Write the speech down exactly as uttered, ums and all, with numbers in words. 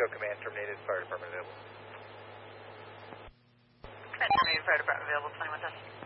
Show command terminated, fire department available. Command terminated, fire department available, twenty-one thousand.